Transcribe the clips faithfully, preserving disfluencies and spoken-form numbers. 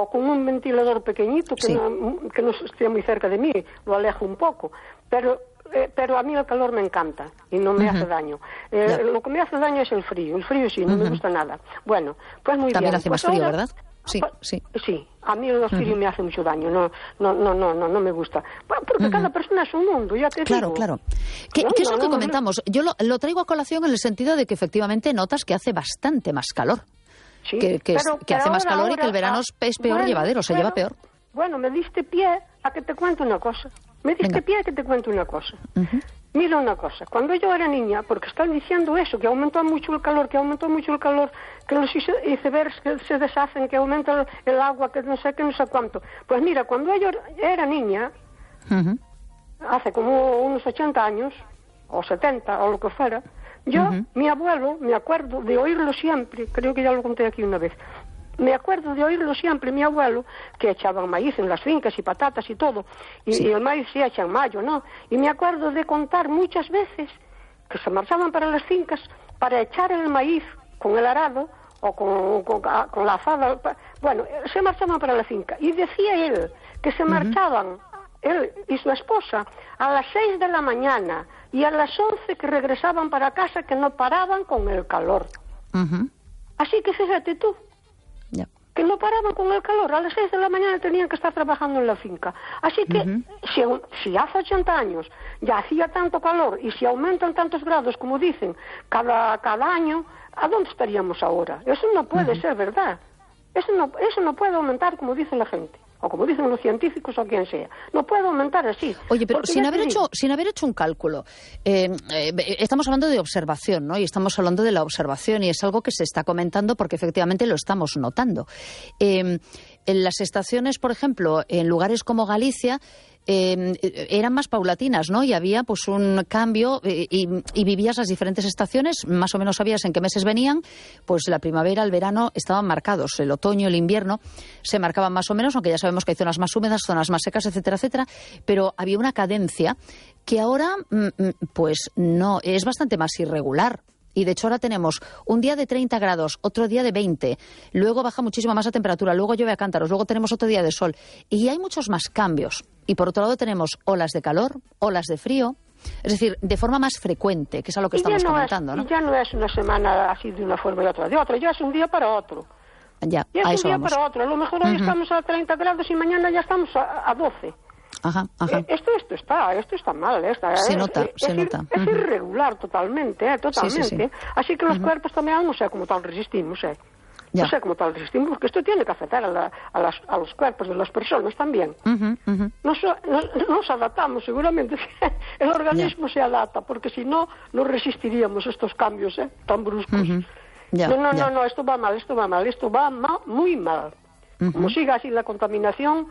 o con un ventilador pequeñito que, sí. no, que no esté muy cerca de mí, lo alejo un poco, pero eh, pero a mí el calor me encanta y no me uh-huh. hace daño. Eh, yeah. Lo que me hace daño es el frío, el frío sí, no uh-huh. me gusta nada. Bueno, pues muy También bien. hace más pues frío, ahora, ¿verdad? Sí, sí. Sí, a mí el frío uh-huh. me hace mucho daño, no no no no no, no me gusta. Bueno, porque uh-huh. cada persona es un mundo, ya te claro, digo. Claro, claro. ¿Qué, no, ¿qué es no, lo que no, comentamos? No, Yo lo, lo traigo a colación en el sentido de que efectivamente notas que hace bastante más calor. Sí, que que, pero, que pero hace ahora, más calor ahora, y que el verano ah, es peor bueno, llevadero, se bueno, lleva peor. Bueno, me diste pie a que te cuente una cosa. Me diste Venga. pie a que te cuente una cosa. Uh-huh. Mira una cosa, cuando yo era niña, porque están diciendo eso, que aumentó mucho el calor, que aumentó mucho el calor, que los icebergs que se deshacen, que aumenta el, el agua, que no sé qué, no sé cuánto. Pues mira, cuando yo era niña, uh-huh. hace como unos ochenta años, o setenta, o lo que fuera, yo, uh-huh. mi abuelo, me acuerdo de oírlo siempre, creo que ya lo conté aquí una vez, me acuerdo de oírlo siempre, mi abuelo, que echaban maíz en las fincas y patatas y todo, y, sí. y el maíz se echa en mayo, ¿no? Y me acuerdo de contar muchas veces que se marchaban para las fincas para echar el maíz con el arado o con, con, con la azada, bueno, se marchaban para la finca. Y decía él que se marchaban, uh-huh. él y su esposa, a las seis de la mañana y a las once que regresaban para casa, que no paraban con el calor. Uh-huh. Así que fíjate tú, yeah. que no paraban con el calor, a las seis de la mañana tenían que estar trabajando en la finca. Así que, uh-huh. si, si hace ochenta años ya hacía tanto calor, y si aumentan tantos grados, como dicen, cada, cada año, ¿a dónde estaríamos ahora? Eso no puede uh-huh. ser verdad. Eso no, eso no puede aumentar como dice la gente, o como dicen los científicos o quien sea. No puede aumentar así. Oye, pero sin haber, hecho, sin haber hecho un cálculo, eh, eh, estamos hablando de observación, ¿no? Y estamos hablando de la observación, y es algo que se está comentando porque efectivamente lo estamos notando. Eh, en las estaciones, por ejemplo, en lugares como Galicia, Eh, eran más paulatinas, ¿no? Y había pues un cambio eh, y, y vivías las diferentes estaciones, más o menos sabías en qué meses venían, pues la primavera, el verano estaban marcados, el otoño, el invierno se marcaban más o menos, aunque ya sabemos que hay zonas más húmedas, zonas más secas, etcétera, etcétera, pero había una cadencia que ahora pues no, es bastante más irregular. Y de hecho ahora tenemos un día de treinta grados, otro día de veinte, luego baja muchísimo más la temperatura, luego llueve a cántaros, luego tenemos otro día de sol. Y hay muchos más cambios. Y por otro lado tenemos olas de calor, olas de frío, es decir, de forma más frecuente, que es a lo que estamos no comentando, es, ¿no? Y ya no es una semana así de una forma y otra de otra, ya es un día para otro. Ya, ya a es eso un día vamos. para otro. A lo mejor hoy uh-huh. estamos a treinta grados y mañana ya estamos a, a doce. Ajá, ajá. Eh, esto, esto está, esto está mal, esta, se es, nota, es, se es, nota. Es uh-huh. irregular totalmente, eh, totalmente. Sí, sí, sí. Así que los uh-huh. cuerpos también no sé cómo tal resistimos, eh. Ya. No sé cómo tal resistimos, porque esto tiene que afectar a, la, a, las, a los cuerpos de las personas también. Uh-huh, uh-huh. Nos, nos, nos adaptamos, seguramente el organismo ya. se adapta, porque si no, no resistiríamos estos cambios eh, tan bruscos. Uh-huh. Ya, no, no, ya. no, no, esto va mal, esto va mal, esto va mal, muy mal. Uh-huh. Como siga así la contaminación,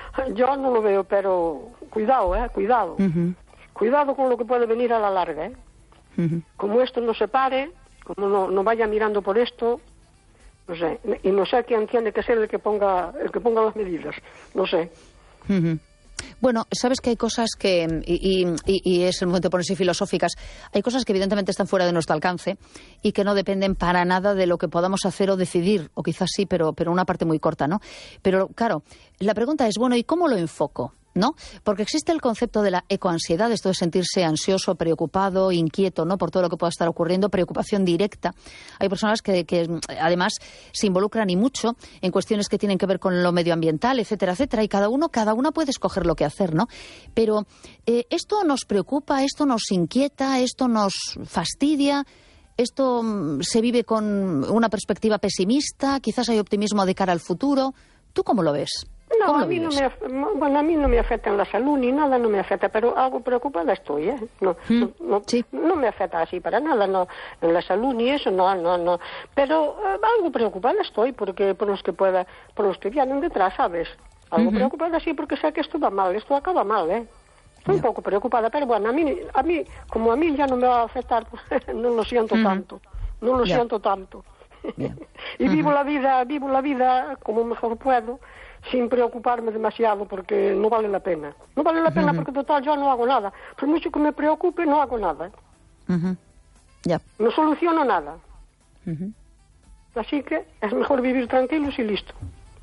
yo no lo veo, pero cuidado, eh, cuidado. Uh-huh. Cuidado con lo que puede venir a la larga, eh. Uh-huh. Como esto no se pare, como no, no vaya mirando por esto, no sé, y no sé quién tiene que ser el que ponga, el que ponga las medidas, no sé. Uh-huh. Bueno, sabes que hay cosas que, y, y, y es el momento de ponerse filosóficas, hay cosas que evidentemente están fuera de nuestro alcance y que no dependen para nada de lo que podamos hacer o decidir, o quizás sí, pero, pero una parte muy corta, ¿no? Pero claro, la pregunta es, bueno, ¿y cómo lo enfoco? ¿No? Porque existe el concepto de la ecoansiedad, esto de sentirse ansioso, preocupado, inquieto, ¿no? Por todo lo que pueda estar ocurriendo, preocupación directa. Hay personas que, que además se involucran y mucho en cuestiones que tienen que ver con lo medioambiental, etcétera, etcétera, y cada uno, cada una puede escoger lo que hacer, ¿no? Pero eh, esto nos preocupa, esto nos inquieta, esto nos fastidia. Esto mm, se vive con una perspectiva pesimista, quizás hay optimismo de cara al futuro. ¿Tú cómo lo ves? No, a mí no me, bueno, a mí no me afecta en la salud ni nada, no me afecta, pero algo preocupada estoy, ¿eh? No, mm, no, no, sí. no me afecta así para nada, no, en la salud ni eso, no, no, no. Pero eh, algo preocupada estoy porque por los que pueda, por los que vienen detrás, ¿sabes? Algo uh-huh. preocupada sí porque sé que esto va mal, esto acaba mal, ¿eh? Estoy yeah. un poco preocupada, pero bueno, a mí, a mí, como a mí ya no me va a afectar, no lo siento uh-huh. tanto, no lo yeah. siento tanto. Yeah. y uh-huh. vivo la vida, vivo la vida como mejor puedo, sin preocuparme demasiado porque no vale la pena. No vale la pena uh-huh. porque total yo no hago nada. Por mucho que me preocupe, no hago nada. Uh-huh. Yeah. No soluciono nada. Uh-huh. Así que es mejor vivir tranquilos y listo.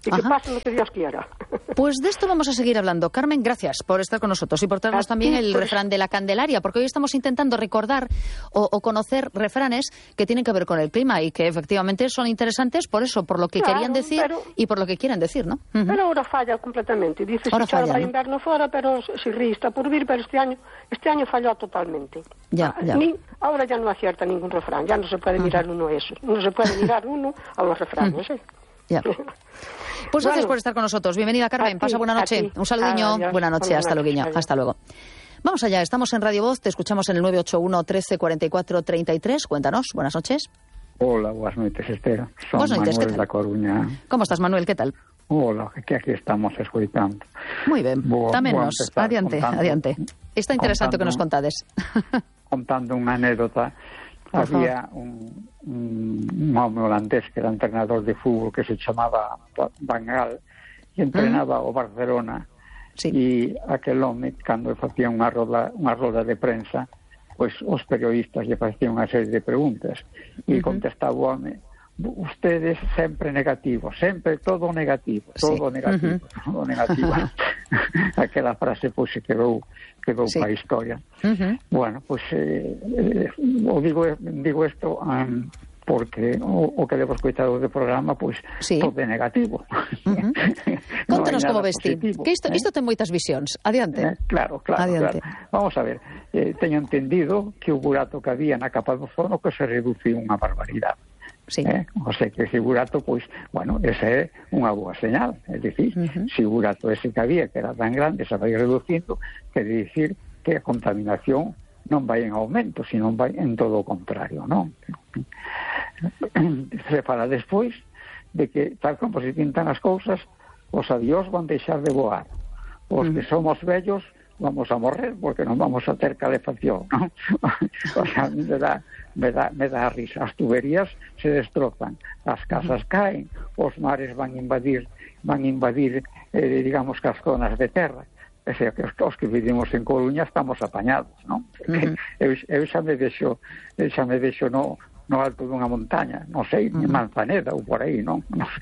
y que pase lo que Dios quiera. Pues de esto vamos a seguir hablando. Carmen, gracias por estar con nosotros y por traernos también el pues... refrán de la Candelaria, porque hoy estamos intentando recordar o, o conocer refranes que tienen que ver con el clima y que efectivamente son interesantes por eso, por lo que claro, querían decir pero, y por lo que quieren decir, ¿no? Uh-huh. Pero ahora falla completamente. Dice ahora si falla, va ¿no? invierno fuera, pero si ríe está por vir, pero este año, este año falló totalmente. Ya, ya. Ni, ahora ya no acierta ningún refrán, ya no se puede mirar uh-huh. uno eso, no se puede mirar uno a los refranes, ¿eh? Ya. Pues bueno, gracias por estar con nosotros. Bienvenida, Carmen. Pasa buena noche. Un saludiño. Buena noche. Hasta luego. Hasta luego. Vamos allá. Estamos en Radio Voz. Te escuchamos en el nueve ocho uno, trece, cuarenta y cuatro, treinta y tres. Cuéntanos. Buenas noches. Hola, buenas noches, Esther. Son buenas noches, Manuel da Coruña. ¿Cómo estás, Manuel? ¿Qué tal? Hola, que aquí estamos escuchando. Muy bien. Bo, Támenos. Adiante, contando, adiante. Está interesante contando, que nos contades. Contando unha anécdota. Había un, un, un home holandés que era entrenador de fútbol que se chamaba Van Gaal e entrenaba mm. o Barcelona sí. E aquel home, cando facía unha roda, unha roda de prensa, pois os periodistas lle facían unha serie de preguntas e uh-huh. contestaba o home: ustedes sempre negativos, sempre todo negativo, todo sí. negativo, uh-huh. todo negativo. Aquela frase pois se quedou quedou sí. para a historia. Uh-huh. Bueno, pois eh, eh, o digo digo isto um, porque o, o que levo escoitado do programa pois sí. todo é negativo. Uh-huh. Contanos no como vesti, que isto, eh? isto ten moitas visións. Adiante. Eh, claro, claro, Adiante. claro. Vamos a ver, eh, teño entendido que o burato que había na capa do ozono que se reduciu unha barbaridade. Sí. Eh? O sea, que ese burato, pois, bueno, esa é unha boa señal. É dicir, uh-huh. se o burato ese que había, que era tan grande, se vai reducindo, quere dicir que a contaminación non vai en aumento, sino vai en todo o contrario, non? Se fala despois de que, tal como se pintan as cousas, os adiós van deixar de voar. Os uh-huh. que somos vellos vamos a morrer porque non vamos a ter calefacción, ¿no? O sea, me da, me da, me da risa. As tuberías se destrozan, as casas caen, os mares van invadir, van invadir, eh, digamos, que as zonas de terra. O sea, que os, os que vivimos en Coruña estamos apañados, ¿no? Porque uh-huh. eu, eu xa me deixo, eu xa me deixo no, no alto dunha montaña, non sei, uh-huh. Manzaneda ou por aí, non?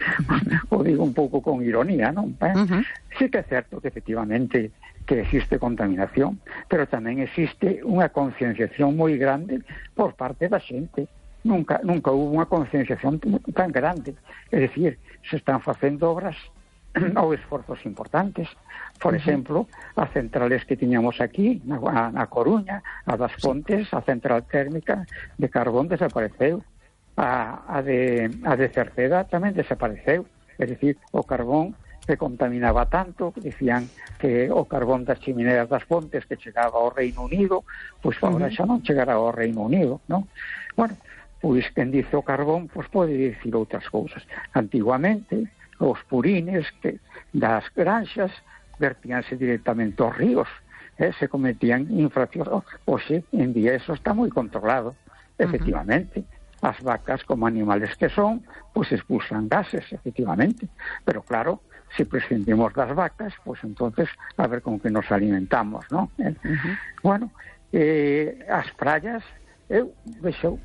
O digo un pouco con ironía, non? Eh? Uh-huh. Sí que é certo que efectivamente que existe contaminación, pero tamén existe unha concienciación moi grande por parte da xente. Nunca, nunca hubo unha concienciación tan grande. É dicir, se están facendo obras ou esforzos importantes. Por uh-huh. exemplo, as centrales que tiñamos aquí, na, na Coruña, a das Pontes, a central térmica de carbón desapareceu. A, a, de, a de Cerceda tamén desapareceu. É dicir, o carbón se contaminaba tanto, dicían que o carbón das chimineas das Pontes que chegaba ao Reino Unido, pois agora uh-huh. xa non chegará ao Reino Unido, non? Bueno, pois quen dice o carbón, pois pode dicir outras cousas. Antiguamente, os purines que das granxas vertíanse directamente aos ríos, eh, se cometían infraccións. Oxe, en día eso está moi controlado, efectivamente. Uh-huh. As vacas, como animales que son, pois expulsan gases, efectivamente. Pero claro, se prescindimos das vacas, pois entonces a ver con que nos alimentamos, non? Eh? Uh-huh. Bueno, eh, as praias, eu vexo,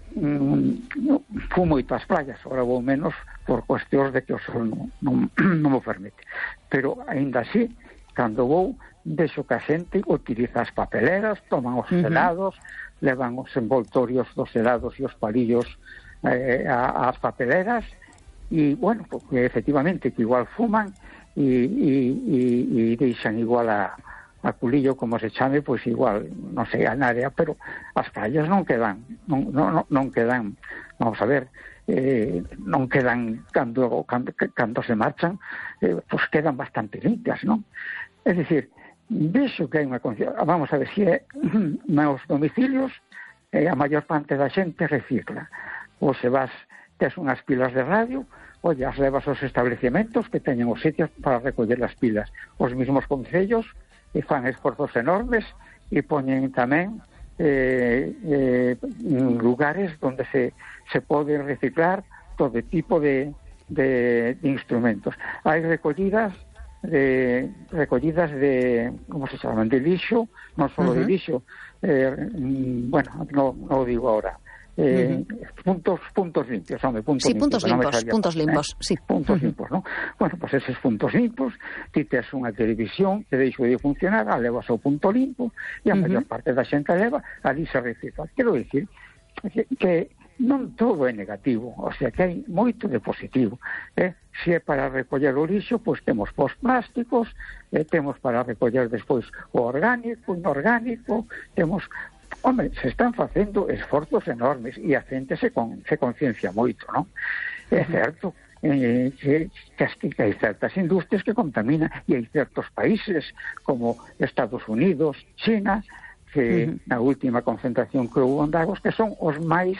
mm, fui moito ás praias, agora vou menos por cuestións de que o sol non, non, non me permite. Pero, aínda así, cando vou, vexo que a xente utiliza as papeleras, toman os uh-huh. helados, levan os envoltorios dos helados e os palillos eh, ás papeleras, e, bueno, porque efectivamente que igual fuman e, e, e, e deixan igual a, a culillo, como se chame, pois igual, non sei, a área, pero as praias non quedan, non, non, non quedan, vamos a ver, eh, non quedan, cando, cando, cando se marchan, eh, pois quedan bastante limpias, non? É dicir, vexo que hai unha conciencia, vamos a ver, se é nos domicilios, eh, a maior parte da xente recicla, ou se vas, tes unhas pilas de radio, oye, as levas aos establecementos que teñen os sitios para recoller as pilas. Os mismos concellos e fan esforzos enormes e poñen tamén eh, eh, lugares onde se, se pode reciclar todo tipo de, de, de instrumentos. Hai recollidas de recollidas de, como se chaman, de lixo, non só uh-huh. de lixo, eh, bueno, non no digo ahora, eh, uh-huh. puntos puntos limpios, hombre, puntos sí, limpios, puntos no limpos, puntos eh? limpos, sí. Puntos uh-huh. limpos, ¿no? Bueno, pues esos puntos limpos, ti tes unha televisión que deixou de funcionar, a levas ao punto limpo, e a uh-huh. maior parte da xente leva, ali se recicla. Quero dicir que, que non todo é negativo, o sea que hai moito de positivo, eh? Se é para recoller o lixo, pois temos pos plásticos, eh, temos para recoller despois o orgánico, o inorgánico, temos, hombre, se están facendo esforzos enormes e a xente se, con, se conciencia moito, non? É certo eh, que, que hai certas industrias que contaminan e hai certos países como Estados Unidos, China, que uh-huh. na última concentración que houve en Davos, que son os máis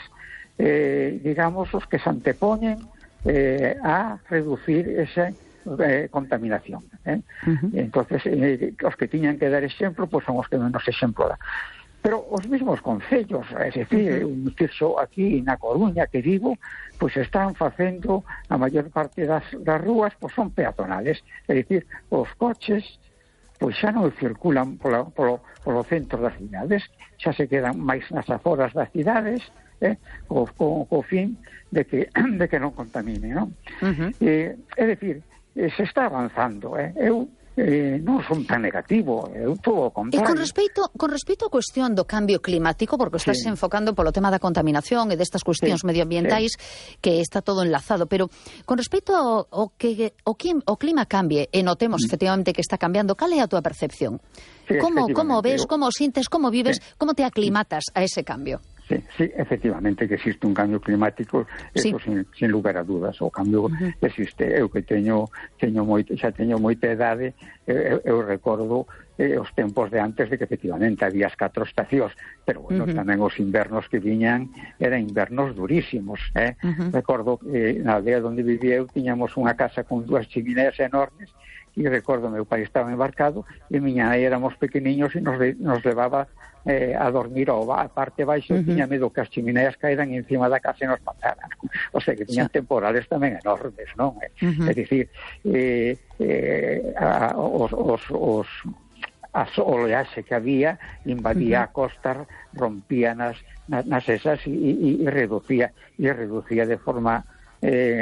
Eh, digamos, os que se antepoñen eh, a reducir esa eh, contaminación. Eh? Uh-huh. Entonces, eh, os que tiñan que dar exemplo, pois pues son os que menos exemplo dan. Pero os mesmos concellos, é dicir, uh-huh. un fixo aquí na Coruña que vivo, pois pues están facendo a maior parte das, das rúas, pois pues son peatonales, é dicir, os coches pois xa non circulan polo, polo, polo centro das cidades, xa se quedan máis nas aforas das cidades, eh, co, co, co fin de que, de que non contamine, non? Uh-huh. Eh, é dicir, eh, se está avanzando, eh? Eu eh, non son tan negativo, eu todo o contrario. E con respecto, con respecto a cuestión do cambio climático, porque estás sí. enfocando polo tema da contaminación e destas cuestións sí. medioambientais, sí. que está todo enlazado, pero con respecto ao, ao que o, o clima cambie, e notemos mm. efectivamente que está cambiando, cal é a túa percepción? Sí, como, como ves, eu... como sintes, como vives, sí. como te aclimatas a ese cambio? Sí, sí, efectivamente que existe un cambio climático, sí. eso sin, sin lugar a dudas, o cambio uh-huh. existe. Eu que teño teño moito, xa teño moita idade, eu, eu recordo eh, os tempos de antes de que efectivamente había as catro estacións, pero bueno, uh-huh. tamén os invernos que viñan eran invernos durísimos, eh? Uh-huh. Recordo que eh, na aldea onde vivía eu tiñamos unha casa con dúas chimineas enormes, e recordo meu pai estaba embarcado e miña nai éramos pequeniños e nos, nos levaba eh, a dormir ao a parte baixo, uh-huh. tiña medo que as chimineas caeran encima da casa e nos mataran. O sea que tiñan sí. temporales tamén enormes, non? Uh-huh. É dicir, eh, eh, a, os, os, os a oleaxe que había invadía uh-huh. a costa, rompía nas, nas, nas esas e, e, e reducía e reducía de forma eh,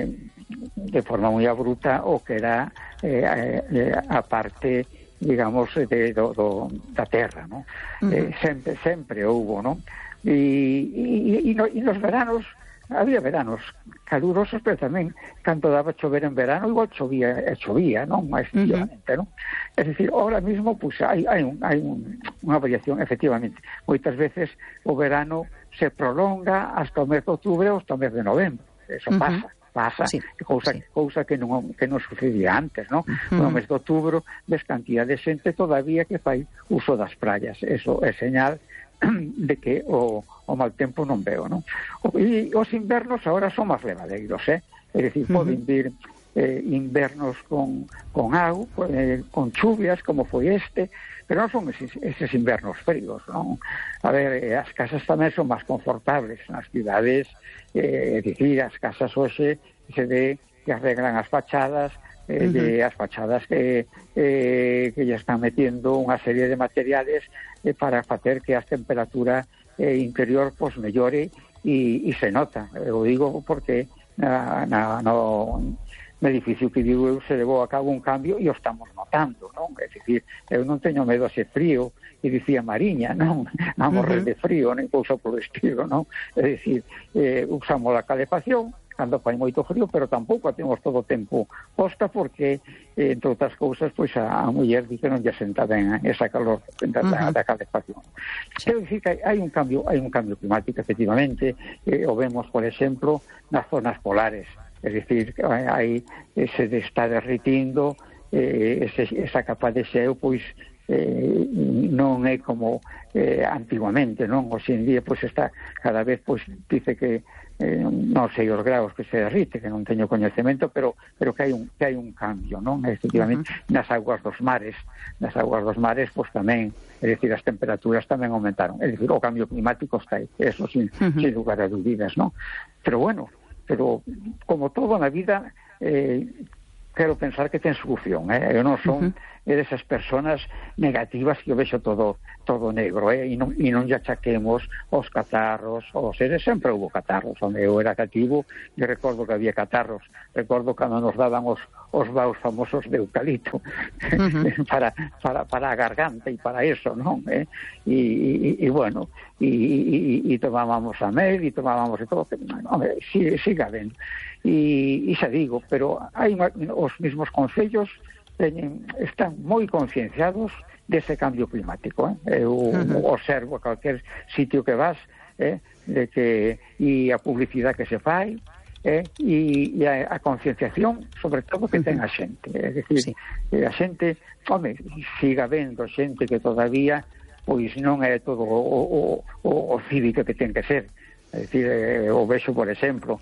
de forma moi abrupta o que era eh, eh, a parte, digamos, de, do, do, da terra, ¿no? Uh-huh. Eh, sempre, sempre houbo, ¿no? E, e, e, no, e nos veranos, había veranos calurosos, pero tamén, cando daba chover en verano, igual chovía, e chovía, non? Efectivamente, uh-huh. non? Es decir, ahora mismo, pues, hai, hai, un, hai un, unha variación, efectivamente. Moitas veces o verano se prolonga hasta o mes de outubro ou hasta o mes de novembro. Eso uh-huh. pasa. pasa, sí, cousa, sí. cousa que non, que non sucedía antes, non? Uh-huh. No mes de outubro, ves cantidad de xente todavía que fai uso das praias. Eso é señal de que o, o mal tempo non veo, non? E os invernos agora son máis levadeiros, eh? É dicir, uh-huh. poden vir eh, invernos con, con auga, eh, con chuvias, como foi este, pero non son eses, eses invernos fríos, non? A ver, eh, as casas tamén son máis confortables nas cidades, eh, é dicir, as casas hoxe se ve que arreglan as fachadas, eh, uh-huh. de as fachadas que, eh, que ya están metiendo unha serie de materiales eh, para facer que a temperatura eh, interior pues mellore e, e se nota. Eu digo porque na, na, no, no edificio que digo eu se levou a cabo un cambio e o estamos notando, non? É dicir, eu non teño medo a ese frío e dicía Mariña, non? A morrer uh-huh. de frío, nem cousa polo estilo, non? É dicir, eh, usamos a calefacción cando fai moito frío, pero tampouco a temos todo o tempo posta porque, eh, entre outras cousas, pois a, a muller di que non lle senta ben esa calor da, uh-huh. da calefacción. Sí. Quero dicir que hai un cambio, hai un cambio climático, efectivamente, eh, o vemos, por exemplo, nas zonas polares, é dicir, hai ese de está derritindo, eh, ese, esa capa de xeo, pois, eh, non é como eh, antiguamente, non? Hoxe en día, pois, está cada vez, pois, dice que eh, non sei os graus que se derrite, que non teño coñecemento, pero pero que hai un que hai un cambio, non? Efectivamente, uh-huh. nas aguas dos mares, nas aguas dos mares, pois tamén, é dicir, as temperaturas tamén aumentaron. É dicir, o cambio climático está aí, eso sin, uh-huh. sin lugar a dúbidas, non? Pero bueno, pero como todo na vida, eh, quero pensar que ten solución, eh? Eu non son uh-huh. desas persoas negativas que eu vexo todo todo negro, eh? E non, e non lle achaquemos os catarros, os seres, sempre houve catarros, onde eu era cativo, e recordo que había catarros, recordo cando nos daban os, os vaos famosos de eucalipto uh-huh. para, para, para a garganta e para eso, non? Eh? E, e, e bueno, e, e, e tomábamos a med, e tomábamos e todo, hombre, sigue, sigue habendo. E, e xa digo, pero hai os mesmos concellos teñen, están moi concienciados dese cambio climático, eh? Eu uh-huh. observo a calquer sitio que vas, eh? de que e a publicidade que se fai, eh? e, e a, a concienciación, sobre todo, que ten a xente, é dicir, sí. a xente, home, siga vendo xente que todavía pois non é todo o, o, o, o cívico que ten que ser. É dicir, eh, o vexo, por exemplo,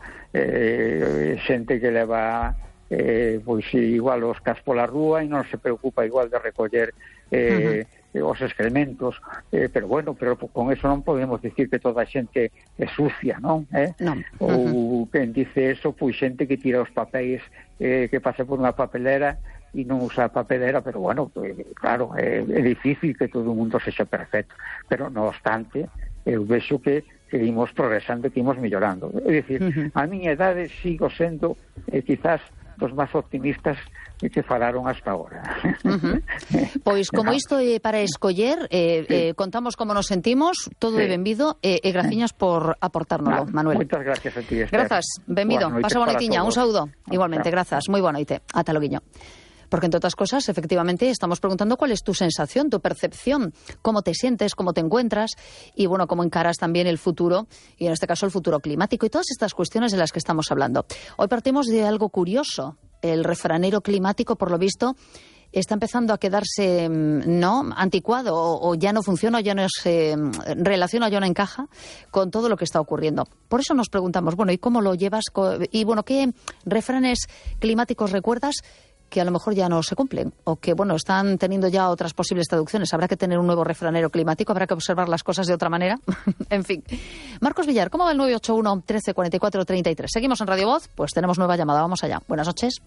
eh, xente que leva eh, pois igual os cas pola rúa e non se preocupa igual de recoller eh, uh-huh. os excrementos, eh, pero bueno, pero con eso non podemos dicir que toda a xente é sucia, non? Eh? Non. Ou uh-huh. quen dice eso, pois xente que tira os papéis eh, que pasa por unha papelera e non usa papelera, pero bueno, pues, claro, é, é difícil que todo o mundo sexa perfecto, pero non obstante, eu vexo que que imos progresando, que imos mellorando. É dicir, uh-huh. a miña idade sigo sendo eh, quizás dos máis optimistas que falaron hasta agora. Uh-huh. Pois como isto é para escoller, eh, sí. eh, contamos como nos sentimos, todo sí. é benvido, e eh, eh, graciñas por aportárnoslo, nah, Manuel. Moitas gracias a ti, Esther. Grazas, benvido. Pasa boa noitiña, un saúdo. Igualmente, grazas. Moi boa noite. Ata loguiño. Porque, entre otras cosas, efectivamente, estamos preguntando cuál es tu sensación, tu percepción, cómo te sientes, cómo te encuentras y, bueno, cómo encaras también el futuro, y en este caso el futuro climático y todas estas cuestiones de las que estamos hablando. Hoy partimos de algo curioso. El refranero climático, por lo visto, está empezando a quedarse, ¿no?, anticuado o, o ya no funciona, o ya no se relaciona, ya no encaja con todo lo que está ocurriendo. Por eso nos preguntamos, bueno, ¿y cómo lo llevas? Y, bueno, ¿qué refranes climáticos recuerdas que a lo mejor ya no se cumplen o que, bueno, están teniendo ya otras posibles traducciones? Habrá que tener un nuevo refranero climático, habrá que observar las cosas de otra manera. En fin. Marcos Villar, ¿cómo va el nueve ocho uno, trece, cuarenta y cuatro, treinta y tres? ¿Seguimos en Radio Voz? Pues tenemos nueva llamada, vamos allá. Buenas noches.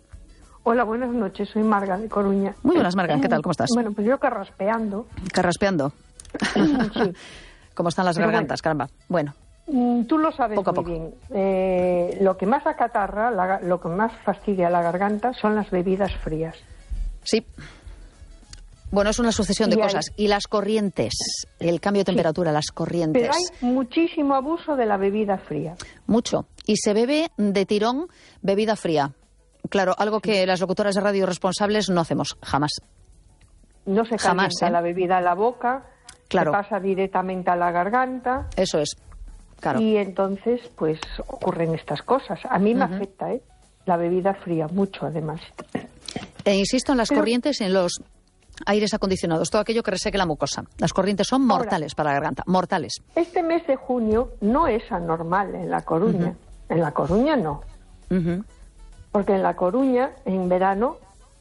Hola, buenas noches, soy Marga de Coruña. Muy buenas, Marga, ¿qué tal? ¿Cómo estás? Bueno, pues yo carraspeando. ¿Carraspeando? Sí. ¿Cómo están las Pero gargantas, bueno, caramba? Bueno. Tú lo sabes poco a muy poco. bien. Eh, lo que más acatarra, la, lo que más fastidia la garganta son las bebidas frías. Sí. Bueno, es una sucesión de y cosas. hay... Y las corrientes, el cambio de temperatura, sí. las corrientes. Pero hay muchísimo abuso de la bebida fría. Mucho. Y se bebe de tirón bebida fría. Claro, algo que las locutoras de radio responsables no hacemos, jamás. No se calienta jamás, ¿eh? la bebida a la boca, claro. se pasa directamente a la garganta. Eso es. Claro. Y entonces, pues, ocurren estas cosas. A mí me uh-huh. afecta, ¿eh? La bebida fría, mucho, además. E insisto en las Pero... corrientes y en los aires acondicionados, todo aquello que reseque la mucosa. Las corrientes son mortales Ahora, para la garganta, mortales. Este mes de junio no es anormal en La Coruña. Uh-huh. En La Coruña no. Uh-huh. Porque en La Coruña, en verano,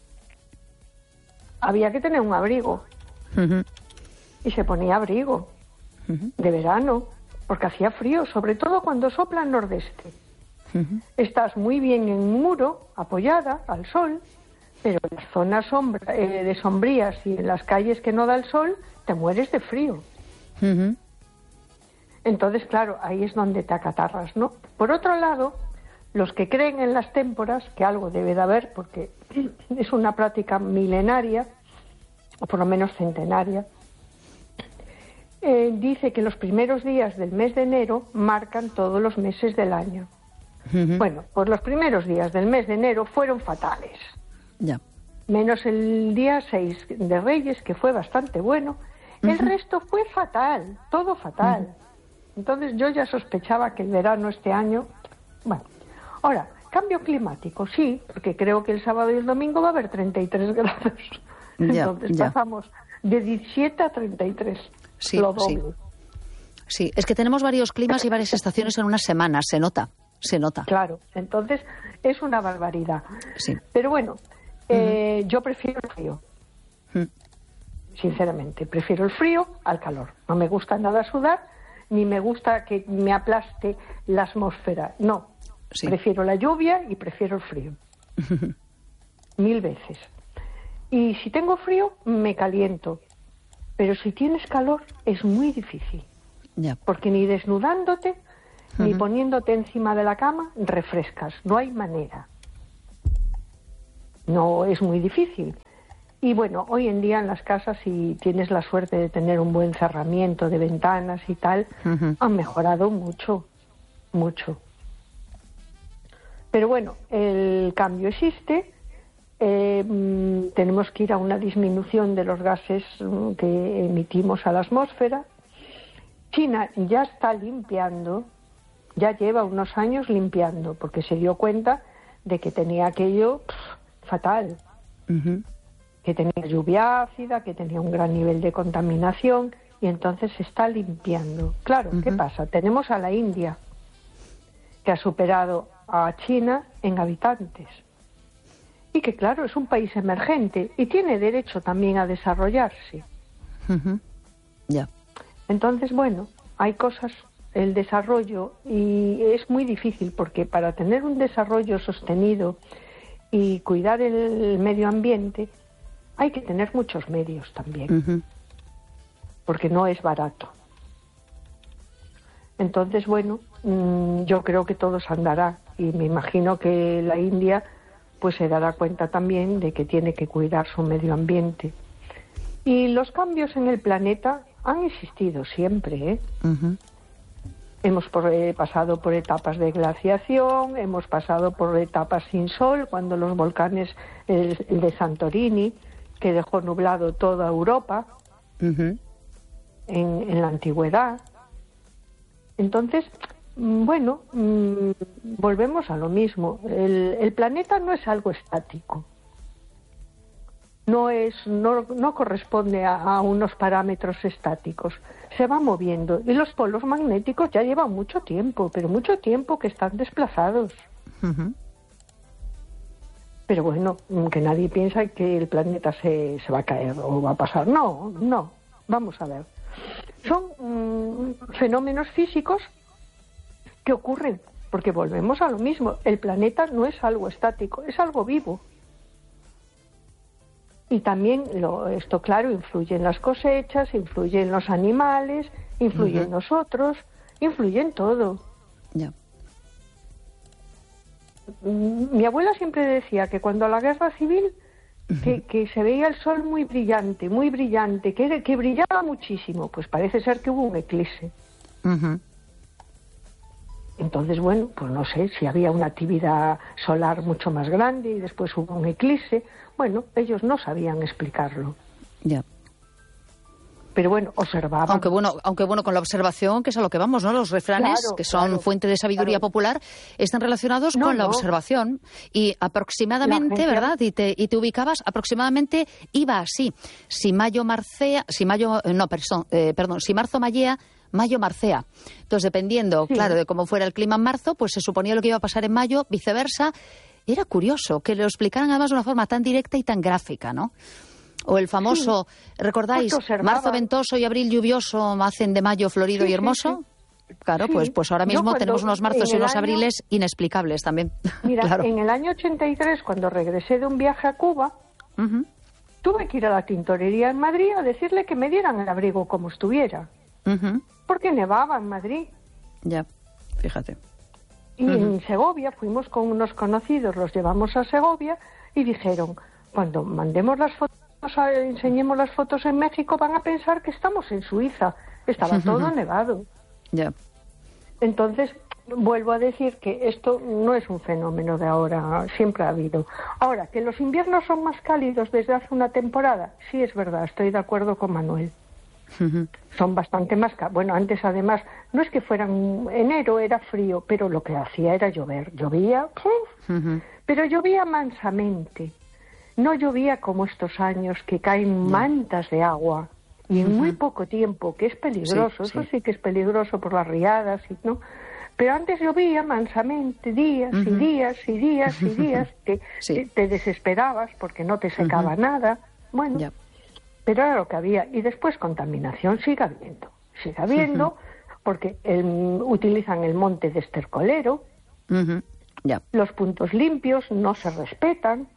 había que tener un abrigo. Uh-huh. Y se ponía abrigo uh-huh. de verano. Porque hacía frío, sobre todo cuando sopla el nordeste. Uh-huh. Estás muy bien en un muro, apoyada al sol, pero en las zonas sombra, eh, de sombrías y en las calles que no da el sol, te mueres de frío. Uh-huh. Entonces, claro, ahí es donde te acatarras, ¿no? Por otro lado, los que creen en las témporas, que algo debe de haber, porque es una práctica milenaria, o por lo menos centenaria, Eh, dice que los primeros días del mes de enero marcan todos los meses del año. Uh-huh. Bueno, pues los primeros días del mes de enero fueron fatales. Ya. Menos el día seis de Reyes, que fue bastante bueno. Uh-huh. El resto fue fatal, todo fatal. Uh-huh. Entonces yo ya sospechaba que el verano este año... Bueno, ahora, cambio climático, sí, porque creo que el sábado y el domingo va a haber treinta y tres grados. Ya, Entonces ya. pasamos de diecisiete a treinta y tres. Sí, lo doble. sí. Sí, es que tenemos varios climas y varias estaciones en una semana, se nota, se nota. Claro, entonces es una barbaridad. Sí. Pero bueno, uh-huh. eh, yo prefiero el frío. Uh-huh. Sinceramente, prefiero el frío al calor. No me gusta nada sudar, ni me gusta que me aplaste la atmósfera. No, sí. prefiero la lluvia y prefiero el frío. Uh-huh. mil veces. Y si tengo frío, me caliento. Pero si tienes calor, es muy difícil. Ya. Porque ni desnudándote, uh-huh. ni poniéndote encima de la cama, refrescas. No hay manera. No, es muy difícil. Y bueno, hoy en día en las casas, si tienes la suerte de tener un buen cerramiento de ventanas y tal, uh-huh. han mejorado mucho, mucho. Pero bueno, el cambio existe. Eh, mm, tenemos que ir a una disminución de los gases mm, que emitimos a la atmósfera. China ya está limpiando, ya lleva unos años limpiando, porque se dio cuenta de que tenía aquello pff, fatal, uh-huh. que tenía lluvia ácida, que tenía un gran nivel de contaminación, y entonces se está limpiando. Claro, uh-huh. ¿qué pasa? Tenemos a la India, que ha superado a China en habitantes. Y que, claro, es un país emergente y tiene derecho también a desarrollarse. Uh-huh. Ya. Entonces, bueno, hay cosas, el desarrollo, y es muy difícil porque para tener un desarrollo sostenido y cuidar el medio ambiente hay que tener muchos medios también, uh-huh. porque no es barato. Entonces, bueno, mmm, yo creo que todo se andará y me imagino que la India pues se dará cuenta también de que tiene que cuidar su medio ambiente. Y los cambios en el planeta han existido siempre, ¿eh? Uh-huh. Hemos por, eh, pasado por etapas de glaciación, hemos pasado por etapas sin sol, cuando los volcanes, el, el de Santorini, que dejó nublado toda Europa, uh-huh. en, en la antigüedad. Entonces, bueno, mmm, volvemos a lo mismo. El, el planeta no es algo estático. No es, no, no corresponde a, a unos parámetros estáticos. Se va moviendo. Y los polos magnéticos ya llevan mucho tiempo, pero mucho tiempo que están desplazados. Uh-huh. Pero bueno, que nadie piensa que el planeta se, se va a caer o va a pasar. No, no. Vamos a ver. Son mmm, fenómenos físicos que ocurren, porque volvemos a lo mismo. El planeta no es algo estático, es algo vivo. Y también, lo, esto claro, influye en las cosechas, influye en los animales, influye uh-huh. en nosotros, influye en todo. Yeah. Mi abuela siempre decía que cuando la guerra civil, uh-huh. que, que se veía el sol muy brillante, muy brillante, que, que brillaba muchísimo. Pues parece ser que hubo un eclipse. Uh-huh. Entonces, bueno, pues no sé si había una actividad solar mucho más grande y después hubo un eclipse. Bueno, ellos no sabían explicarlo. Ya. Pero bueno, observaban. Aunque bueno, aunque bueno, con la observación, que es a lo que vamos, ¿no? Los refranes, claro, que son claro, fuente de sabiduría claro. popular, están relacionados no, con la no. observación. Y aproximadamente, gente... ¿verdad? Y te, y te ubicabas, aproximadamente iba así. Si mayo marcea, si mayo, no, perdón, eh, perdón, si marzo mayea, mayo marcea. Entonces, dependiendo, sí. claro, de cómo fuera el clima en marzo, pues se suponía lo que iba a pasar en mayo, viceversa. Era curioso que lo explicaran además de una forma tan directa y tan gráfica, ¿no? O el famoso, sí. ¿recordáis? Marzo ventoso y abril lluvioso hacen de mayo florido sí, y hermoso. Sí, sí. Claro, sí. pues pues ahora mismo tenemos unos marzos y unos año, abriles inexplicables también. Mira, claro. en el año ochenta y tres, cuando regresé de un viaje a Cuba, uh-huh. tuve que ir a la tintorería en Madrid a decirle que me dieran el abrigo como estuviera. Uh-huh. Porque nevaba en Madrid. Ya, fíjate. Y uh-huh. en Segovia fuimos con unos conocidos, los llevamos a Segovia y dijeron, cuando mandemos las fotos, enseñemos las fotos en México, van a pensar que estamos en Suiza. Estaba uh-huh. todo nevado. Ya. Entonces, vuelvo a decir que esto no es un fenómeno de ahora, siempre ha habido. Ahora, que los inviernos son más cálidos desde hace una temporada, sí es verdad, estoy de acuerdo con Manuel. Uh-huh. Son bastante más cálidos. Bueno, antes además, no es que fueran enero, era frío, pero lo que hacía era llover. Llovía, uh-huh. pero llovía mansamente. No llovía como estos años que caen no. mantas de agua y en uh-huh. muy poco tiempo, que es peligroso. Sí, Eso sí. sí que es peligroso por las riadas, y no. Pero antes llovía mansamente, días uh-huh. y días y días y días, que sí. te, te desesperabas porque no te secaba uh-huh. nada. Bueno, yeah. pero era lo que había. Y después contaminación sigue habiendo, sigue habiendo, uh-huh. porque el, utilizan el monte de estercolero, uh-huh. yeah. los puntos limpios no se respetan.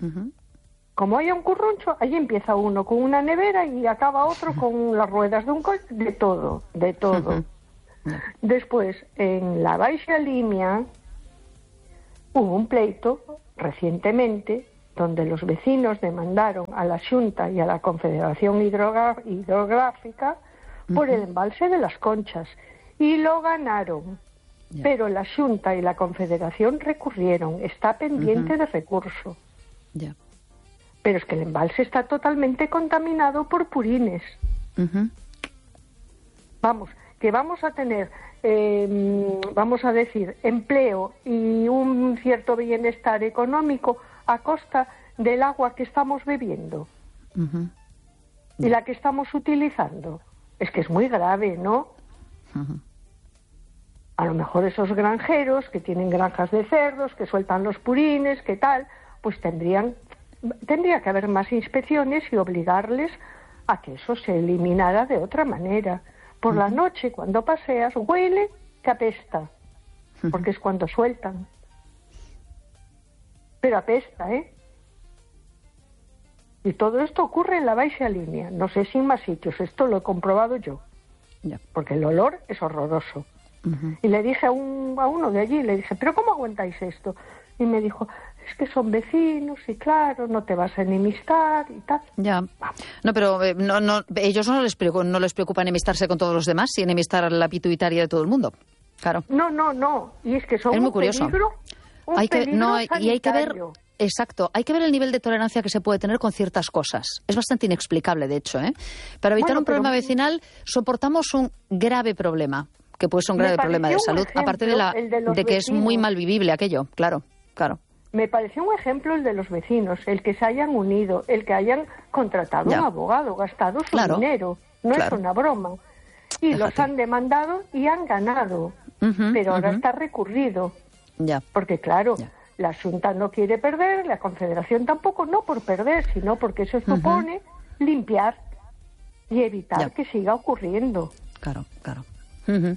Uh-huh. Como haya un curruncho, allí empieza uno con una nevera y acaba otro con las ruedas de un coche, de todo, de todo. Uh-huh. Después, en la Baixa Línea, hubo un pleito recientemente donde los vecinos demandaron a la Xunta y a la Confederación Hidrogra- Hidrográfica uh-huh. por el embalse de las Conchas y lo ganaron. Yeah. Pero la Xunta y la Confederación recurrieron, está pendiente uh-huh. de recurso. Yeah. Pero es que el embalse está totalmente contaminado por purines. Uh-huh. Vamos, que vamos a tener, eh, vamos a decir, empleo y un cierto bienestar económico a costa del agua que estamos bebiendo uh-huh. y la que estamos utilizando. Es que es muy grave, ¿no? Uh-huh. A lo mejor esos granjeros que tienen granjas de cerdos, que sueltan los purines, que tal, pues tendrían, tendría que haber más inspecciones y obligarles a que eso se eliminara de otra manera. Por uh-huh. la noche, cuando paseas, huele que apesta, porque es cuando sueltan. Pero apesta, ¿eh? Y todo esto ocurre en la Baixa Línea. No sé si en más sitios, esto lo he comprobado yo. Yeah. Porque el olor es horroroso. Uh-huh. Y le dije a, un, a uno de allí, le dije, ¿pero cómo aguantáis esto? Y me dijo, es que son vecinos y claro, no te vas a enemistar y tal. Ya. No, pero eh, no, no, ellos no les, preocupa, no les preocupa enemistarse con todos los demás y enemistar a la pituitaria de todo el mundo. Claro. No, no, no. Y es que son es muy un curioso. peligro. Un hay que, peligro no, hay, y hay que ver, sanitario. exacto, hay que ver el nivel de tolerancia que se puede tener con ciertas cosas. Es bastante inexplicable, de hecho, ¿eh? Para evitar Bueno, un problema pero... vecinal, soportamos un grave problema, que puede ser un grave problema de salud, ejemplo, aparte de, la, de, de que vecinos. es muy mal vivible aquello, claro, claro. Me pareció un ejemplo el de los vecinos, el que se hayan unido, el que hayan contratado ya. un abogado, gastado su claro. dinero. No claro. es una broma. Y Déjate. los han demandado y han ganado. Uh-huh, pero ahora uh-huh. está recurrido. Ya. Porque, claro, ya. la Xunta no quiere perder, la Confederación tampoco, no por perder, sino porque eso supone uh-huh. limpiar y evitar ya. que siga ocurriendo. Claro, claro. Uh-huh.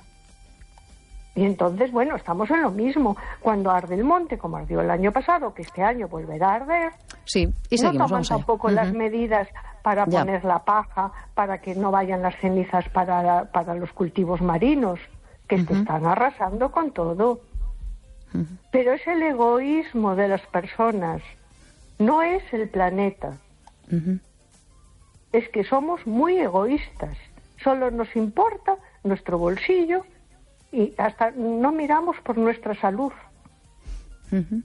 Y entonces, bueno, estamos en lo mismo. Cuando arde el monte, como ardió el año pasado, que este año volverá a arder, sí, y seguimos, no toman vamos tampoco uh-huh. las medidas para ya. poner la paja, para que no vayan las cenizas para, para los cultivos marinos, que uh-huh. te están arrasando con todo. Uh-huh. Pero es el egoísmo de las personas, no es el planeta. Uh-huh. Es que somos muy egoístas. Solo nos importa nuestro bolsillo y hasta no miramos por nuestra salud. Uh-huh.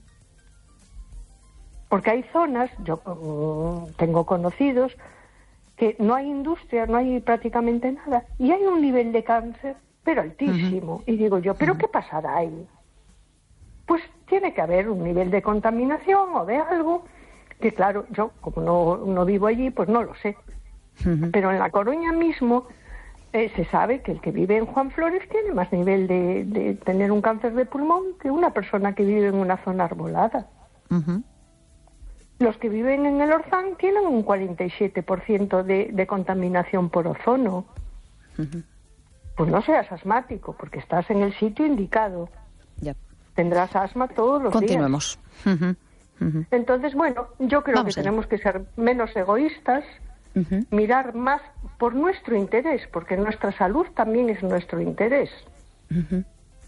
Porque hay zonas, yo uh, tengo conocidos, que no hay industria, no hay prácticamente nada, y hay un nivel de cáncer, pero altísimo. Uh-huh. Y digo yo, ¿pero uh-huh. qué pasará ahí? Pues tiene que haber un nivel de contaminación o de algo, que claro, yo como no, no vivo allí, pues no lo sé. Uh-huh. Pero en La Coruña mismo eh, se sabe que el que vive en Juan Flores tiene más nivel de, de tener un cáncer de pulmón que una persona que vive en una zona arbolada. Uh-huh. Los que viven en el Orzán tienen un cuarenta y siete por ciento de, de contaminación por ozono. Uh-huh. Pues no seas asmático, porque estás en el sitio indicado. Yep. Tendrás asma todos los Continuemos. días. Uh-huh. Uh-huh. Entonces, bueno, yo creo Vamos que allá. tenemos que ser menos egoístas, uh-huh. mirar más por nuestro interés, porque nuestra salud también es nuestro interés. Uh-huh.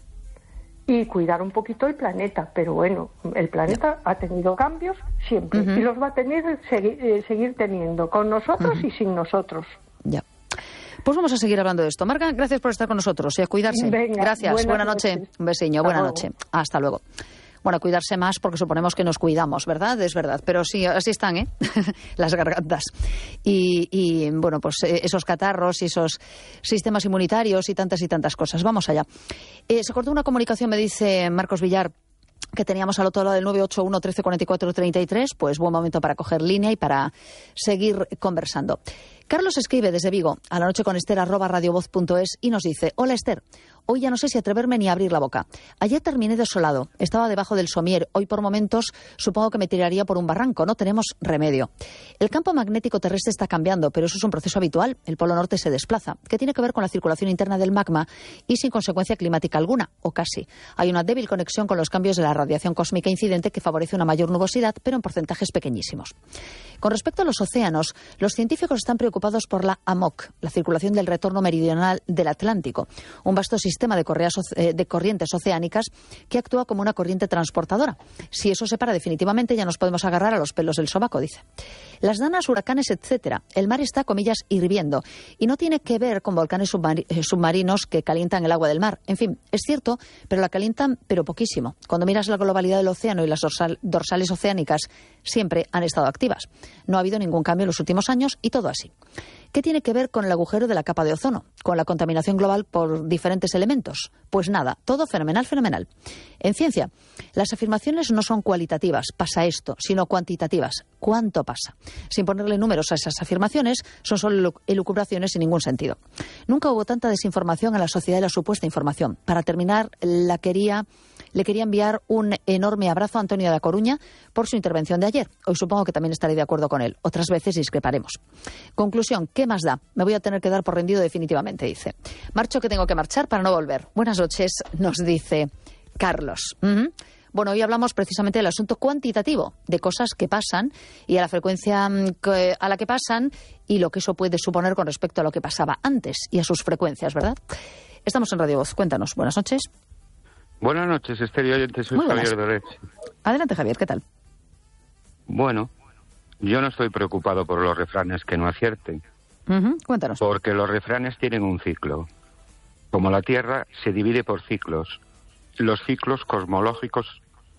Y cuidar un poquito el planeta. Pero bueno, el planeta yeah. ha tenido cambios siempre uh-huh. y los va a tener segui- eh, seguir teniendo, con nosotros uh-huh. y sin nosotros. Ya. Pues vamos a seguir hablando de esto. Marga, gracias por estar con nosotros y a cuidarse. Venga, gracias. Buena noche. noches. Un besiño. Hasta Buena luego. noche. Hasta luego. Bueno, cuidarse más porque suponemos que nos cuidamos, ¿verdad? Es verdad. Pero sí, así están, ¿eh? Las gargantas. Y, y, bueno, pues eh, esos catarros y esos sistemas inmunitarios y tantas y tantas cosas. Vamos allá. Eh, se cortó una comunicación, me dice Marcos Villar, que teníamos al otro lado del nueve ocho uno, trece, cuarenta y cuatro, treinta y tres, pues buen momento para coger línea y para seguir conversando. Carlos escribe desde Vigo a la noche con Esther arroba radiovoz punto es y nos dice: hola Esther, Hoy ya no sé si atreverme ni a abrir la boca. Ayer terminé desolado. Estaba debajo del somier. Hoy por momentos supongo que me tiraría por un barranco. No tenemos remedio. El campo magnético terrestre está cambiando, pero eso es un proceso habitual. El polo norte se desplaza, que tiene que ver con la circulación interna del magma y sin consecuencia climática alguna, o casi. Hay una débil conexión con los cambios de la radiación cósmica incidente que favorece una mayor nubosidad, pero en porcentajes pequeñísimos. Con respecto a los océanos, los científicos están preocupados por la A M O C, la circulación del retorno meridional del Atlántico, un vasto sistema de, correas, de corrientes oceánicas que actúa como una corriente transportadora. Si eso se para definitivamente, ya nos podemos agarrar a los pelos del sobaco, dice. Las danas, huracanes, etcétera. El mar está, comillas, hirviendo. Y no tiene que ver con volcanes submar submarinos que calientan el agua del mar. En fin, es cierto, pero la calientan, pero poquísimo. Cuando miras la globalidad del océano y las dorsal, dorsales oceánicas, siempre han estado activas. No ha habido ningún cambio en los últimos años y todo así. ¿Qué tiene que ver con el agujero de la capa de ozono? ¿Con la contaminación global por diferentes elementos? Pues nada, todo fenomenal, fenomenal. En ciencia, las afirmaciones no son cualitativas, pasa esto, sino cuantitativas. ¿Cuánto pasa? Sin ponerle números a esas afirmaciones, son solo elucubraciones sin ningún sentido. Nunca hubo tanta desinformación en la sociedad de la supuesta información. Para terminar, la quería... Le quería enviar un enorme abrazo a Antonio da Coruña por su intervención de ayer. Hoy supongo que también estaré de acuerdo con él. Otras veces discreparemos. Conclusión, ¿qué más da? Me voy a tener que dar por rendido definitivamente, dice. Marcho, que tengo que marchar para no volver. Buenas noches, nos dice Carlos. Uh-huh. Bueno, hoy hablamos precisamente del asunto cuantitativo, de cosas que pasan y a la frecuencia a la que pasan y lo que eso puede suponer con respecto a lo que pasaba antes y a sus frecuencias, ¿verdad? Estamos en Radio Voz. Cuéntanos. Buenas noches. Buenas noches, Estéreo Oyente, soy Javier Doret. Adelante, Javier, ¿qué tal? Bueno, yo no estoy preocupado por los refranes que no acierten. Uh-huh. Cuéntanos. Porque los refranes tienen un ciclo. Como la Tierra se divide por ciclos. Los ciclos cosmológicos,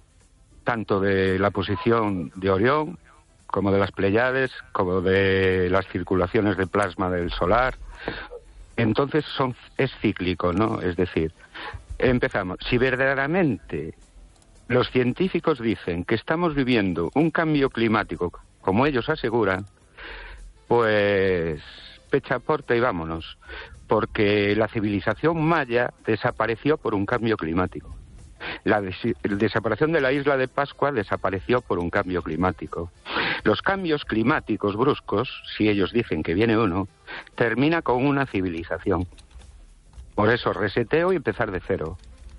tanto de la posición de Orión, como de las Pléyades, como de las circulaciones de plasma del solar. Entonces son, es cíclico, ¿no? Es decir... Empezamos. Si verdaderamente los científicos dicen que estamos viviendo un cambio climático, como ellos aseguran, pues pecha porta y vámonos, porque la civilización maya desapareció por un cambio climático. La des desaparición de la isla de Pascua desapareció por un cambio climático. Los cambios climáticos bruscos, si ellos dicen que viene uno, termina con una civilización. Por eso, reseteo y empezar de cero.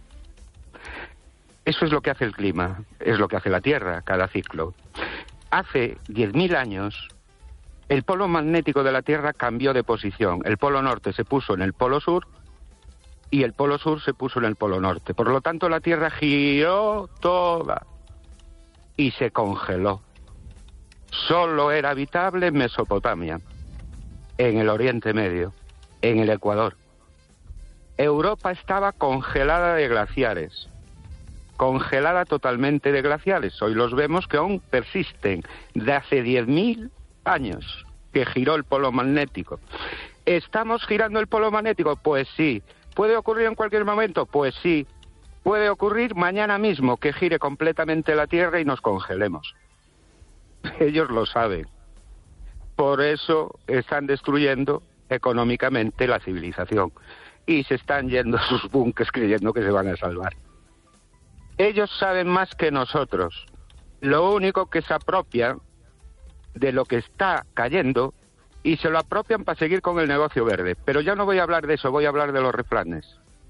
Eso es lo que hace el clima, es lo que hace la Tierra, cada ciclo. Hace diez mil años, el polo magnético de la Tierra cambió de posición. El polo norte se puso en el polo sur y el polo sur se puso en el polo norte. Por lo tanto, la Tierra giró toda y se congeló. Solo era habitable en Mesopotamia, en el Oriente Medio, en el Ecuador. Europa estaba congelada de glaciares, congelada totalmente de glaciares. Hoy los vemos que aún persisten de hace diez mil años que giró el polo magnético. ¿Estamos girando el polo magnético? Pues sí. ¿Puede ocurrir en cualquier momento? Pues sí. Puede ocurrir mañana mismo que gire completamente la Tierra y nos congelemos. Ellos lo saben. Por eso están destruyendo económicamente la civilización. Y se están yendo a sus búnkers creyendo que se van a salvar. Ellos saben más que nosotros. Lo único que se apropian de lo que está cayendo y se lo apropian para seguir con el negocio verde. Pero ya no voy a hablar de eso, voy a hablar de los refranes.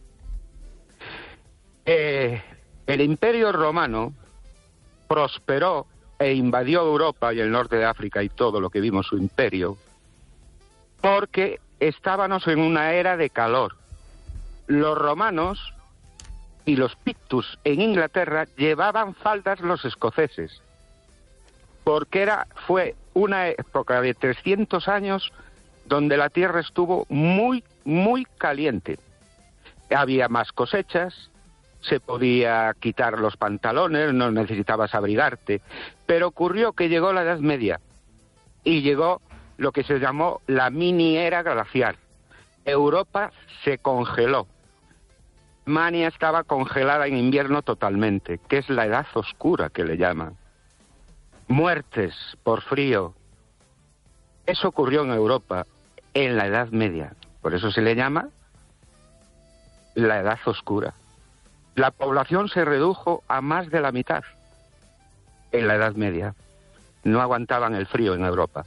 Eh, el Imperio Romano prosperó e invadió Europa y el norte de África y todo lo que vimos su imperio porque estábamos en una era de calor. Los romanos y los pictus en Inglaterra llevaban faldas los escoceses, porque era fue una época de trescientos años donde la tierra estuvo muy, muy caliente. Había más cosechas, se podía quitar los pantalones, no necesitabas abrigarte, pero ocurrió que llegó la Edad Media y llegó lo que se llamó la mini era glacial. Europa se congeló. Mania estaba congelada en invierno totalmente, que es la edad oscura que le llaman. Muertes por frío. Eso ocurrió en Europa en la Edad Media. Por eso se le llama la Edad Oscura. La población se redujo a más de la mitad en la Edad Media. No aguantaban el frío en Europa.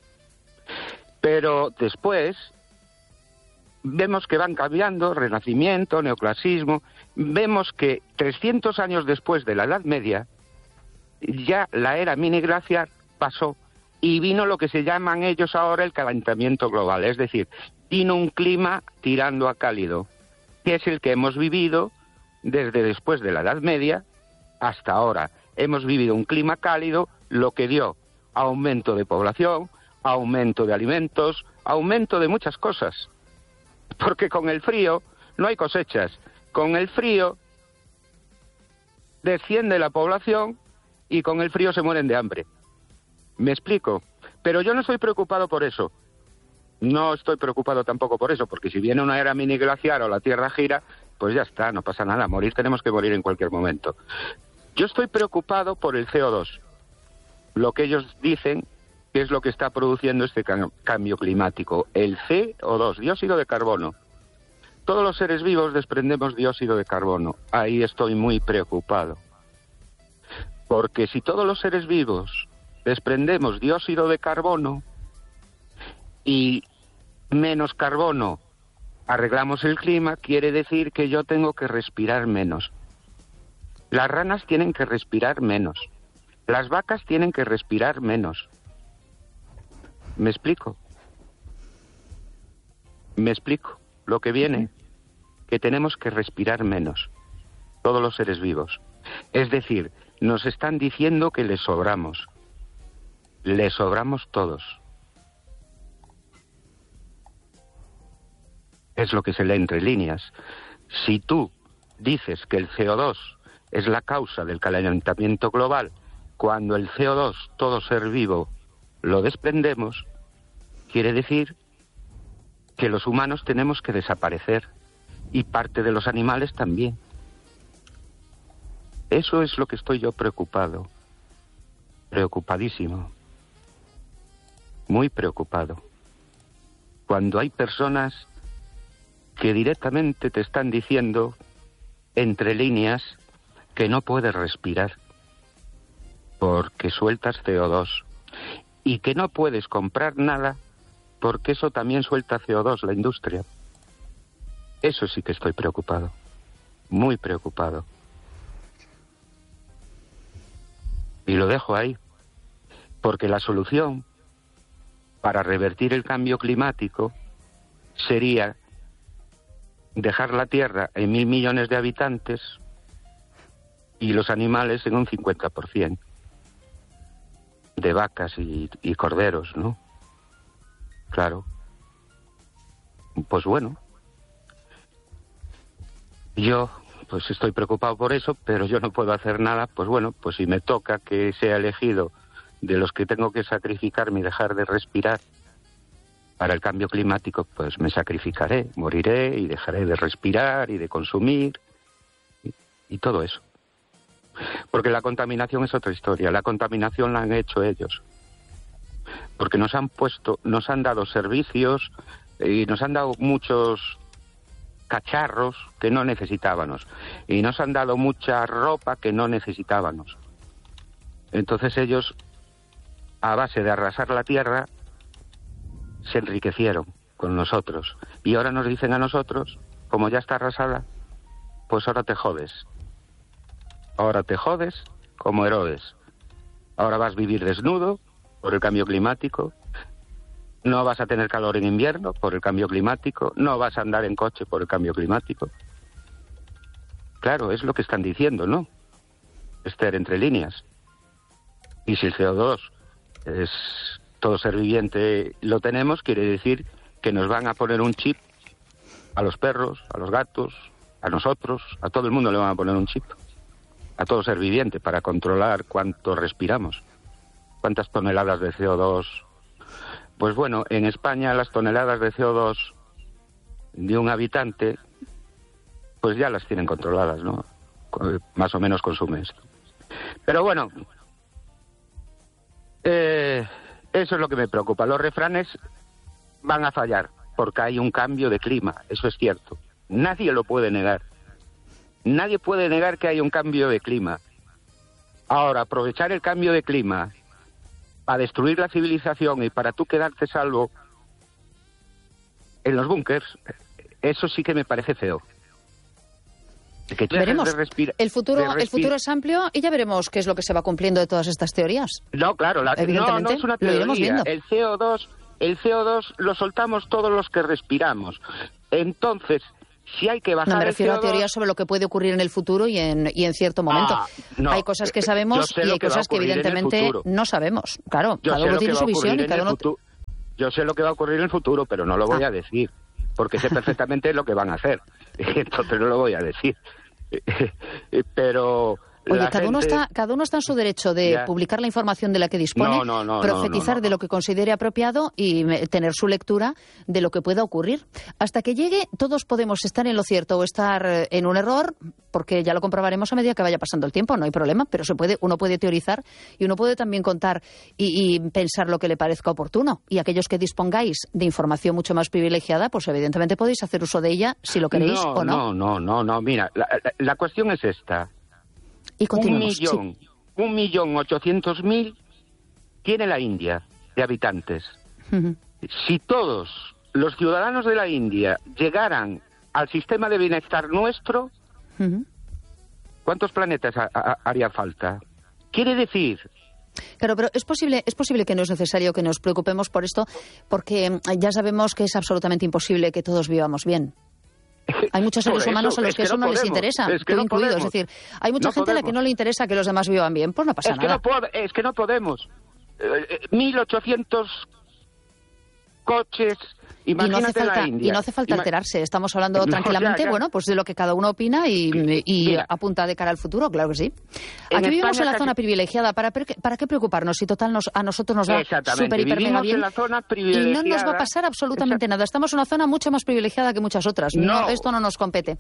Pero después vemos que van cambiando, Renacimiento, Neoclasismo, vemos que trescientos años después de la Edad Media, ya la era miniglaciar pasó y vino lo que se llaman ellos ahora el calentamiento global, es decir, vino un clima tirando a cálido, que es el que hemos vivido desde después de la Edad Media hasta ahora. Hemos vivido un clima cálido, lo que dio aumento de población, aumento de alimentos, aumento de muchas cosas. Porque con el frío no hay cosechas, con el frío desciende la población y con el frío se mueren de hambre. ¿Me explico? Pero yo no estoy preocupado por eso. No estoy preocupado tampoco por eso, porque si viene una era mini glaciar o la Tierra gira, pues ya está, no pasa nada. Morir tenemos que morir en cualquier momento. Yo estoy preocupado por el C O dos. Lo que ellos dicen que es lo que está produciendo este cambio climático. El C O dos, dióxido de carbono. Todos los seres vivos desprendemos dióxido de carbono. Ahí estoy muy preocupado. Porque si todos los seres vivos desprendemos dióxido de carbono y menos carbono arreglamos el clima, quiere decir que yo tengo que respirar menos. Las ranas tienen que respirar menos. Las vacas tienen que respirar menos. ¿Me explico? ¿Me explico? Lo que viene, que tenemos que respirar menos, todos los seres vivos. Es decir, nos están diciendo que les sobramos. Les sobramos todos. Es lo que se lee entre líneas. Si tú dices que el C O dos es la causa del calentamiento global, cuando el C O dos, todo ser vivo, lo desprendemos, quiere decir que los humanos tenemos que desaparecer y parte de los animales también. Eso es lo que estoy yo preocupado, preocupadísimo, muy preocupado. Cuando hay personas que directamente te están diciendo, entre líneas, que no puedes respirar porque sueltas C O dos y que no puedes comprar nada porque eso también suelta C O dos, la industria. Eso sí que estoy preocupado, muy preocupado. Y lo dejo ahí, porque la solución para revertir el cambio climático sería dejar la Tierra en mil millones de habitantes y los animales en un cincuenta por ciento de vacas y, y corderos, ¿no? Claro. Pues bueno, yo pues estoy preocupado por eso, pero yo no puedo hacer nada. Pues bueno, pues si me toca que sea elegido de los que tengo que sacrificarme y dejar de respirar para el cambio climático, pues me sacrificaré, moriré y dejaré de respirar y de consumir y, y todo eso. Porque la contaminación es otra historia. La contaminación la han hecho ellos. Porque nos han puesto, nos han dado servicios y nos han dado muchos cacharros que no necesitábamos. Y nos han dado mucha ropa que no necesitábamos. Entonces ellos, a base de arrasar la tierra, se enriquecieron con nosotros. Y ahora nos dicen a nosotros, como ya está arrasada, pues ahora te jodes. Ahora te jodes como Herodes. Ahora vas a vivir desnudo por el cambio climático. No vas a tener calor en invierno por el cambio climático. No vas a andar en coche por el cambio climático. Claro, es lo que están diciendo, ¿no? Esther, entre líneas. Y si el C O dos es todo ser viviente lo tenemos, quiere decir que nos van a poner un chip a los perros, a los gatos, a nosotros, a todo el mundo le van a poner un chip. A todo ser viviente, para controlar cuánto respiramos. ¿Cuántas toneladas de C O dos? Pues bueno, en España las toneladas de C O dos de un habitante, pues ya las tienen controladas, ¿no? Más o menos consume esto. Pero bueno, eh, eso es lo que me preocupa. Los refranes van a fallar, porque hay un cambio de clima, eso es cierto. Nadie lo puede negar. Nadie puede negar que hay un cambio de clima. Ahora, aprovechar el cambio de clima para destruir la civilización y para tú quedarte salvo en los búnkers, eso sí que me parece feo. Que veremos. Respira, el futuro el futuro es amplio y ya veremos qué es lo que se va cumpliendo de todas estas teorías. No, claro, la, no, no es una teoría. El C O dos, el C O dos lo soltamos todos los que respiramos. Entonces, si hay que bajar no, me refiero el C O dos... a teorías sobre lo que puede ocurrir en el futuro y en, y en cierto momento. Ah, no, hay cosas que sabemos y hay que cosas que evidentemente no sabemos. Claro, yo cada uno tiene su visión y cada uno... Futuro, yo sé lo que va a ocurrir en el futuro, pero no lo voy ah. a decir, porque sé perfectamente lo que van a hacer. Entonces no lo voy a decir. Pero... Oye, cada gente... uno está cada uno está en su derecho de ya. publicar la información de la que dispone, no, no, no, profetizar no, no, no. de lo que considere apropiado y tener su lectura de lo que pueda ocurrir. Hasta que llegue, todos podemos estar en lo cierto o estar en un error, porque ya lo comprobaremos a medida que vaya pasando el tiempo, no hay problema, pero se puede, uno puede teorizar y uno puede también contar y, y pensar lo que le parezca oportuno. Y aquellos que dispongáis de información mucho más privilegiada, pues evidentemente podéis hacer uso de ella si lo queréis no, o no. No, no, no, no, mira, la, la, la cuestión es esta. Y un millón, sí. un millón ochocientos mil tiene la India de habitantes. Uh-huh. Si todos los ciudadanos de la India llegaran al sistema de bienestar nuestro, uh-huh. ¿cuántos planetas ha, ha, haría falta? Quiere decir... Claro, pero es posible, es posible que no es necesario que nos preocupemos por esto, porque ya sabemos que es absolutamente imposible que todos vivamos bien. Hay muchos seres eso, humanos a los que, que eso no no podemos, les interesa, es que tú no incluido. podemos. Es decir, hay mucha no gente podemos. a la que no le interesa que los demás vivan bien, pues no pasa es que nada. No puedo, es que no podemos. Eh, mil ochocientos coches, imagínate y no hace falta, la India. Y no hace falta Ima alterarse, estamos hablando no, tranquilamente, ya, ya. bueno, pues de lo que cada uno opina y, y Mira, apunta de cara al futuro, claro que sí. Aquí en vivimos España en la casi... zona privilegiada, ¿para, ¿para qué preocuparnos? Si total nos, a nosotros nos va súper, hiper, mega bien en la zona y no nos va a pasar absolutamente Exact... nada. Estamos en una zona mucho más privilegiada que muchas otras. No. no, esto no nos compete.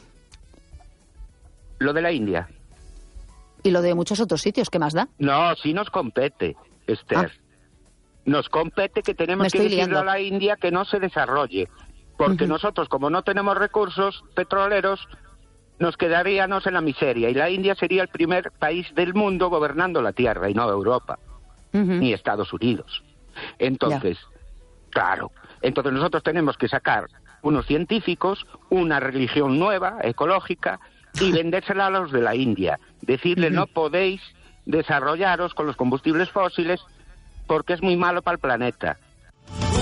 Lo de la India. ¿Y lo de muchos otros sitios? ¿Qué más da? No, sí nos compete, Esther. Ah. Nos compete que tenemos que decirle liando. a la India que no se desarrolle. Porque uh-huh. nosotros, como no tenemos recursos petroleros, nos quedaríamos en la miseria. Y la India sería el primer país del mundo gobernando la Tierra, y no Europa, uh-huh. ni Estados Unidos. Entonces, yeah. claro, entonces nosotros tenemos que sacar unos científicos, una religión nueva, ecológica, y vendérsela a los de la India. Decirle, uh-huh. no podéis desarrollaros con los combustibles fósiles porque es muy malo para el planeta.